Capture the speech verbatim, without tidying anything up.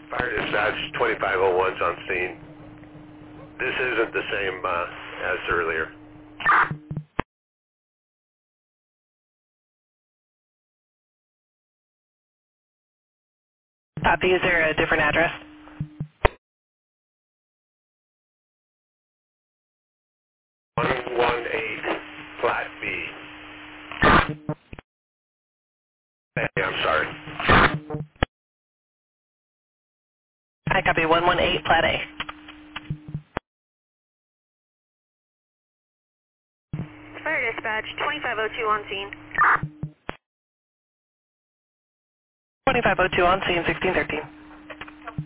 Fire dispatch, twenty-five oh one's on scene. This isn't the same uh, as earlier. Copy, is there a different address? one one eight, flat B. Hey, I'm sorry. I copy one one eight, flat A. Fire dispatch, twenty-five oh two on scene. twenty-five oh two on scene, sixteen thirteen.